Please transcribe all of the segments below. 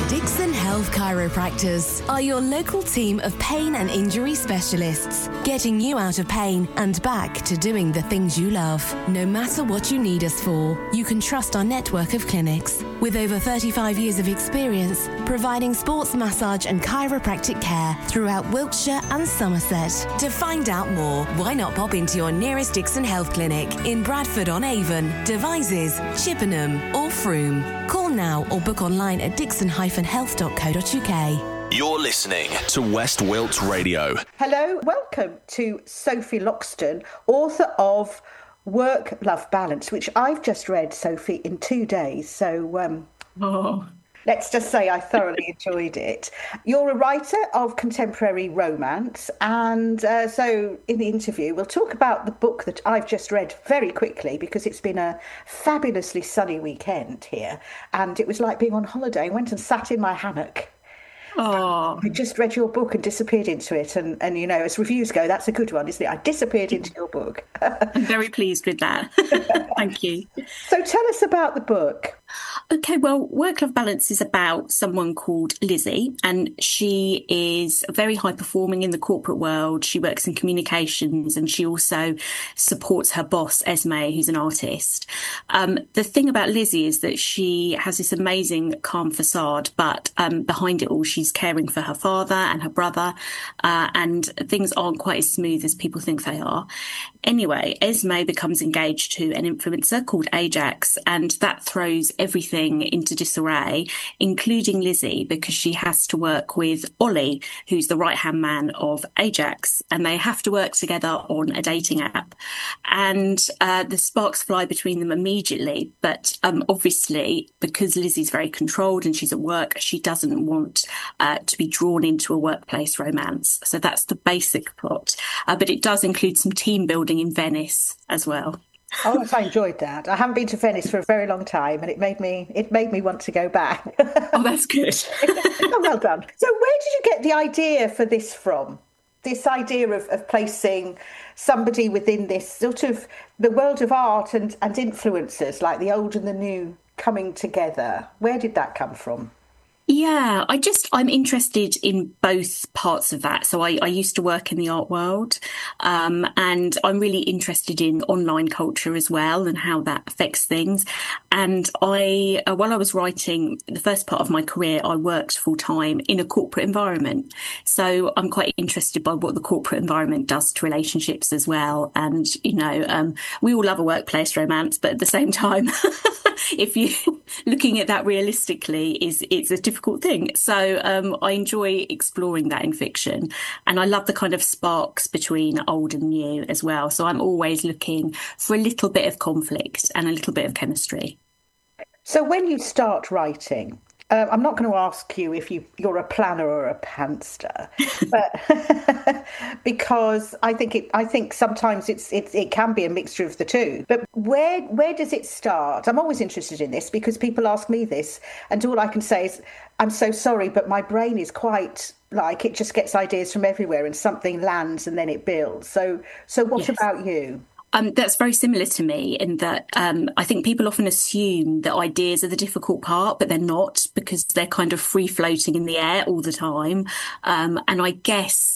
Dixon Health Chiropractors are your local team of pain and injury specialists, getting you out of pain and back to doing the things you love. No matter what you need us for, you can trust our network of clinics. With over 35 years of experience, providing sports massage and chiropractic care throughout Wiltshire and Somerset. To find out more, why not pop into your nearest Dixon Health Clinic in Bradford-on-Avon, Devizes, Chippenham or Frome. Call now or book online at dixon-health.co.uk. You're listening to West Wilts Radio. Hello, welcome to Sophie Loxton, author of Work-Love Balance, which I've just read, Sophie, in 2 days. So let's just say I thoroughly enjoyed it. You're a writer of contemporary romance, and so in the interview we'll talk about the book that I've just read very quickly, because it's been a fabulously sunny weekend here, and it was like being on holiday. I went and sat in my hammock. Oh, I just read your book and disappeared into it. And you know, as reviews go, that's a good one, isn't it? I disappeared into your book. I'm very pleased with that. Thank you. So tell us about the book. Okay, well, Work-Life Balance is about someone called Lizzie, and she is very high performing in the corporate world. She works in communications, and she also supports her boss, Esme, who's an artist. The thing about Lizzie is that she has this amazing calm facade, but behind it all, she's caring for her father and her brother, and things aren't quite as smooth as people think they are. Anyway, Esme becomes engaged to an influencer called Ajax, and that throws everything into disarray, including Lizzie, because she has to work with Ollie, who's the right-hand man of Ajax, and they have to work together on a dating app. And the sparks fly between them immediately, but obviously, because Lizzie's very controlled and she's at work, she doesn't want to be drawn into a workplace romance. So that's the basic plot. But it does include some team building in Venice as well. Oh, yes, I enjoyed that. I haven't been to Venice for a very long time, and it made me want to go back. Oh, that's good. Oh, well done. So where did you get the idea for this from? This idea of placing somebody within this sort of the world of art and influencers, like the old and the new coming together. Where did that come from? Yeah, I'm interested in both parts of that. So I used to work in the art world, and I'm really interested in online culture as well and how that affects things. And while I was writing the first part of my career, I worked full time in a corporate environment. So I'm quite interested by what the corporate environment does to relationships as well. And, you know, we all love a workplace romance, but at the same time, if you're looking at that realistically, it's a difficult thing. So I enjoy exploring that in fiction, and I love the kind of sparks between old and new as well. So I'm always looking for a little bit of conflict and a little bit of chemistry. So when you start writing, I'm not going to ask you if you're a planner or a pantster, but because I think sometimes it can be a mixture of the two. But where does it start? I'm always interested in this because people ask me this, and all I can say is, I'm so sorry, but my brain is quite like it just gets ideas from everywhere, and something lands and then it builds. So what Yes. about you? That's very similar to me in that I think people often assume that ideas are the difficult part, but they're not, because they're kind of free floating in the air all the time. And I guess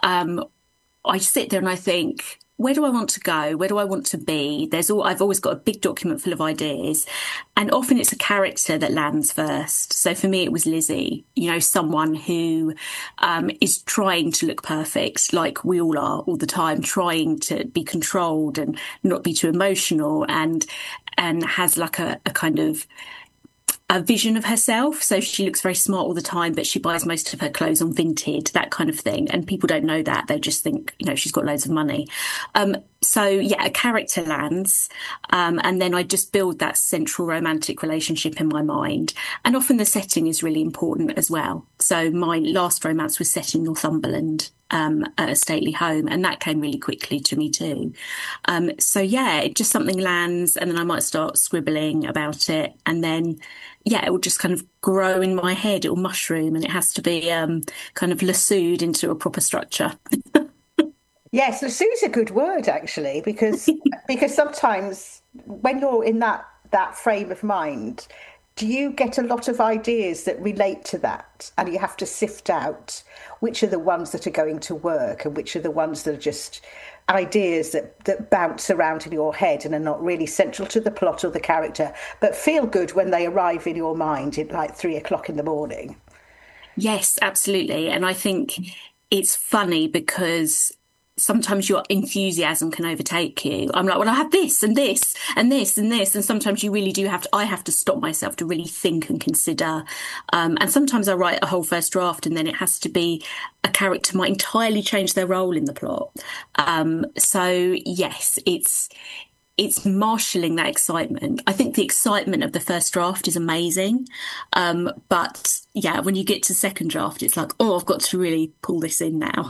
I sit there and I think, where do I want to go? Where do I want to be? I've always got a big document full of ideas, and often it's a character that lands first. So for me, it was Lizzie, you know, someone who is trying to look perfect, like we all are all the time, trying to be controlled and not be too emotional, and has like a kind of a vision of herself. So she looks very smart all the time, but she buys most of her clothes on Vinted, that kind of thing. And people don't know that. They just think, you know, she's got loads of money. So yeah, a character lands. And then I just build that central romantic relationship in my mind. And often the setting is really important as well. So my last romance was set in Northumberland, at a stately home, and that came really quickly to me too. So yeah, it just something lands, and then I might start scribbling about it, and then yeah, it will just kind of grow in my head. It will mushroom, and it has to be kind of lassoed into a proper structure. Yes, lassoo's a good word actually, because sometimes when you're in that frame of mind, do you get a lot of ideas that relate to that? And you have to sift out which are the ones that are going to work and which are the ones that are just ideas that bounce around in your head and are not really central to the plot or the character, but feel good when they arrive in your mind at like 3 o'clock in the morning. Yes, absolutely. And I think it's funny because sometimes your enthusiasm can overtake you. I'm like, well, I have this and this and this and this. And sometimes you really do I have to stop myself to really think and consider. And sometimes I write a whole first draft and then it has to be a character might entirely change their role in the plot. So yes, it's marshalling that excitement. I think the excitement of the first draft is amazing. But yeah, when you get to second draft, it's like, oh, I've got to really pull this in now.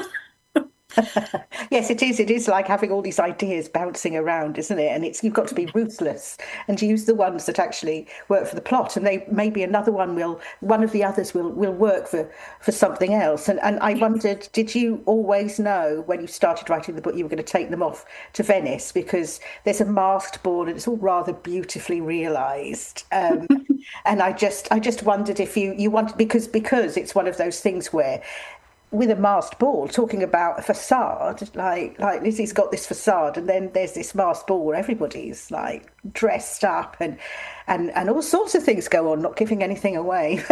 Yes, it is. It is like having all these ideas bouncing around, isn't it? And you've got to be ruthless and use the ones that actually work for the plot. And maybe one of the others will work for something else. And I wondered, did you always know when you started writing the book you were going to take them off to Venice? Because there's a masked ball and it's all rather beautifully realised. And I just wondered if you wanted, because it's one of those things where, with a masked ball, talking about a facade, like Lizzie's got this facade, and then there's this masked ball where everybody's like dressed up and all sorts of things go on, not giving anything away.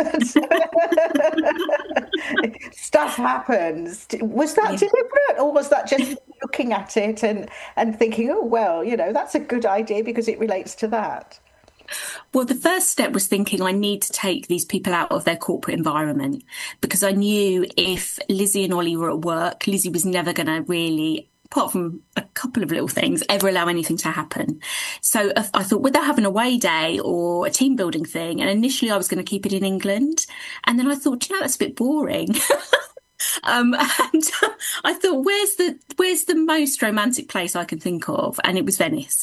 Stuff happens. Was that deliberate, or was that just looking at it and thinking, oh, well, that's a good idea because it relates to that? Well, the first step was thinking I need to take these people out of their corporate environment, because I knew if Lizzie and Ollie were at work, Lizzie was never going to really, apart from a couple of little things, ever allow anything to happen. So I thought, would they have an away day or a team building thing? And initially I was going to keep it in England. And then I thought, that's a bit boring. And I thought, where's the most romantic place I can think of? And it was Venice.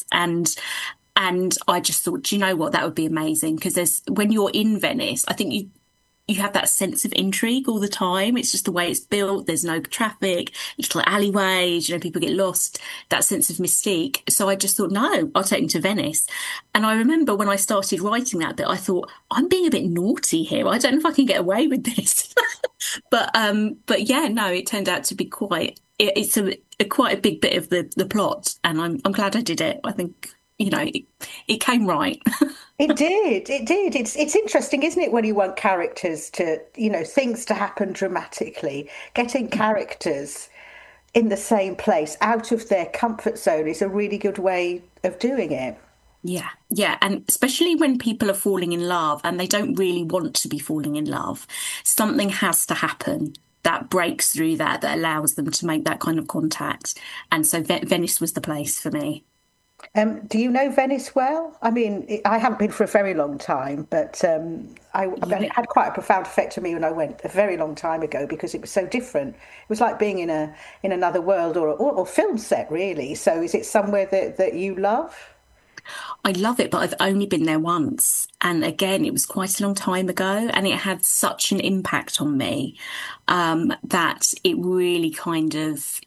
And I just thought, do you know what? That would be amazing, because when you're in Venice, I think you have that sense of intrigue all the time. It's just the way it's built. There's no traffic, little alleyways, people get lost, that sense of mystique. So I just thought, no, I'll take them to Venice. And I remember when I started writing that bit, I thought, I'm being a bit naughty here. I don't know if I can get away with this. But yeah, no, it turned out to be quite a big bit of the plot. And I'm glad I did it. I think, it came right. It did. It's interesting, isn't it, when you want characters to, things to happen dramatically. Getting characters in the same place, out of their comfort zone, is a really good way of doing it. Yeah. And especially when people are falling in love and they don't really want to be falling in love, something has to happen that breaks through that allows them to make that kind of contact. And so Venice was the place for me. Do you know Venice well? I mean, I haven't been for a very long time, but it had quite a profound effect on me when I went a very long time ago, because it was so different. It was like being in another world or film set, really. So is it somewhere that you love? I love it, but I've only been there once. And again, it was quite a long time ago, and it had such an impact on me that it really kind of,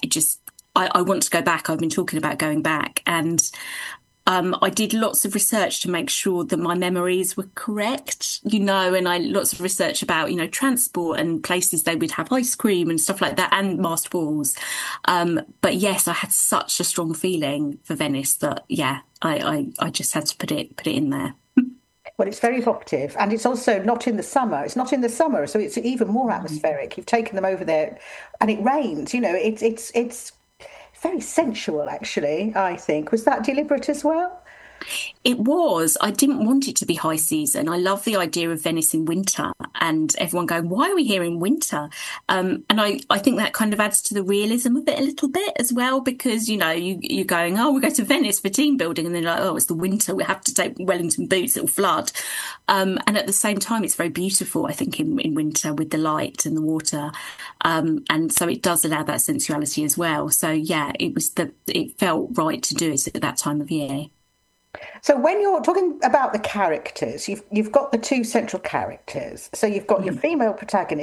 I want to go back. I've been talking about going back, and I did lots of research to make sure that my memories were correct, and lots of research about, transport and places they would have ice cream and stuff like that, and masked balls. But yes, I had such a strong feeling for Venice that, I just had to put it in there. Well, it's very evocative, and it's also not in the summer. It's not in the summer, so it's even more atmospheric. You've taken them over there, and it rains. It's very sensual, actually, I think. Was that deliberate as well? It was. I didn't want it to be high season. I love the idea of Venice in winter and everyone going, why are we here in winter? And I think that kind of adds to the realism of it a little bit as well, because, you're going, oh, we'll go to Venice for team building. And then like, oh, it's the winter. We have to take Wellington boots. It'll flood. And at the same time, it's very beautiful, I think, in winter with the light and the water. And so it does allow that sensuality as well. So, yeah, it felt right to do it at that time of year. So when you're talking about the characters, you've got the two central characters. So you've got your female protagonist,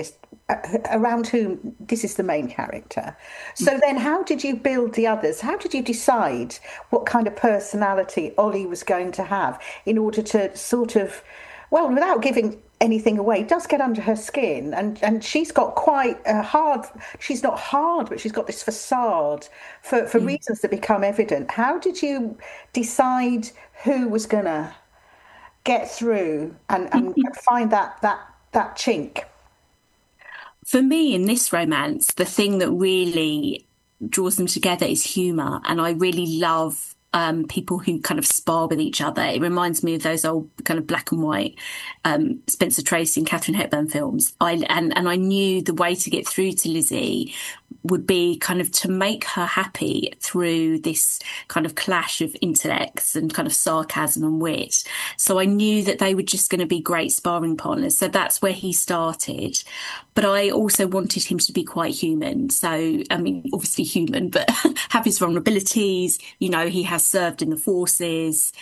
around whom this is the main character. So then how did you build the others? How did you decide what kind of personality Ollie was going to have in order to sort of, well, without giving anything away, does get under her skin, and she's got quite a hard, she's not hard, but she's got this facade for reasons that become evident. How did you decide who was going to get through and find that chink? For me, in this romance, the thing that really draws them together is humour. And I really love people who kind of spar with each other. It reminds me of those old kind of black and white Spencer Tracy and Katharine Hepburn films. I knew the way to get through to Lizzie would be kind of to make her happy through this kind of clash of intellects and kind of sarcasm and wit. So I knew that they were just going to be great sparring partners. So that's where he started. But I also wanted him to be quite human. So, I mean, obviously human, but have his vulnerabilities. You know, he has served in the forces.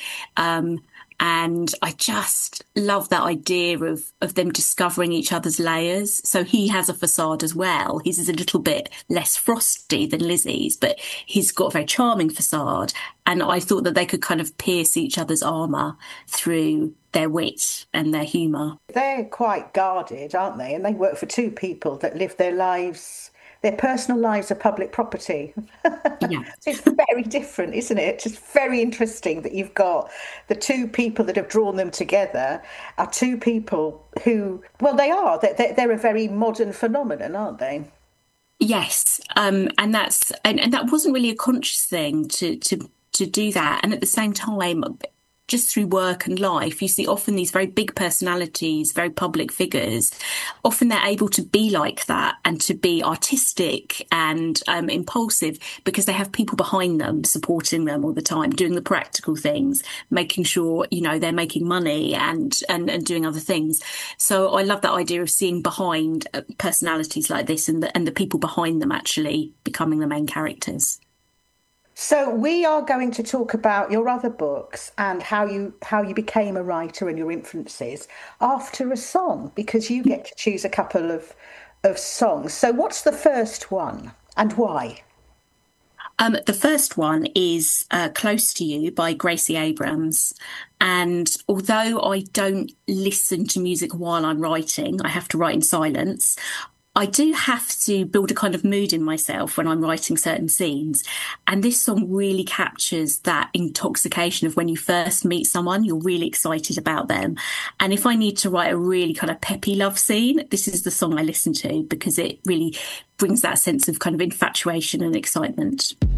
And I just love that idea of them discovering each other's layers. So he has a facade as well. His is a little bit less frosty than Lizzie's, but he's got a very charming facade. And I thought that they could kind of pierce each other's armour through their wit and their humour. They're quite guarded, aren't they? And they work for two people that live their lives. Their personal lives are public property. Yeah. So it's very different, isn't it? Just very interesting that you've got the two people that have drawn them together are two people who, well, they are. They're a very modern phenomenon, aren't they? Yes, and that wasn't really a conscious thing to do that. And at the same time, just through work and life, you see often these very big personalities, very public figures, often they're able to be like that and to be artistic and impulsive because they have people behind them supporting them all the time, doing the practical things, making sure, you know, they're making money and doing other things. So I love that idea of seeing behind personalities like this and the people behind them actually becoming the main characters. So we are going to talk about your other books and how you became a writer and your influences after a song, because you get to choose a couple of songs. So what's the first one and why? The first one is Close to You by Gracie Abrams. And although I don't listen to music while I'm writing, I have to write in silence. I do have to build a kind of mood in myself when I'm writing certain scenes. And this song really captures that intoxication of when you first meet someone, you're really excited about them. And if I need to write a really kind of peppy love scene, this is the song I listen to because it really brings that sense of kind of infatuation and excitement.